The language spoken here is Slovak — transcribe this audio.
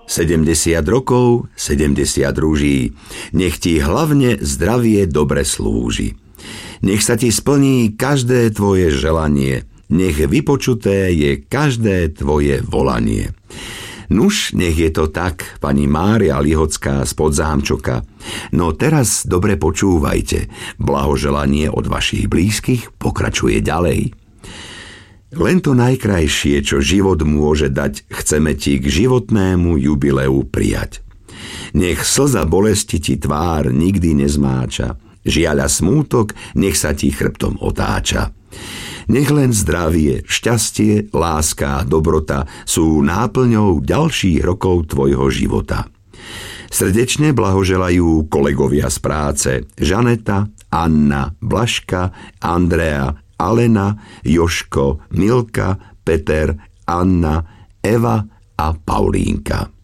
70 rokov, 70 rúží, nech ti hlavne zdravie dobre slúži. Nech sa ti splní každé tvoje želanie, nech vypočuté je každé tvoje volanie. Nuž, nech je to tak, pani Mária Lihocká z Podzámčoka. No teraz dobre počúvajte, blahoželanie od vašich blízkych pokračuje ďalej. Len to najkrajšie, čo život môže dať, chceme ti k životnému jubileu prijať. Nech slza bolesti ti tvár nikdy nezmáča, žiaľ a smútok nech sa ti chrbtom otáča. Nech len zdravie, šťastie, láska a dobrota sú náplňou ďalších rokov tvojho života. Srdečne blahoželajú kolegovia z práce Žaneta, Anna, Blažka, Andrea, Alena, Jožko, Milka, Peter, Anna, Eva a Paulínka.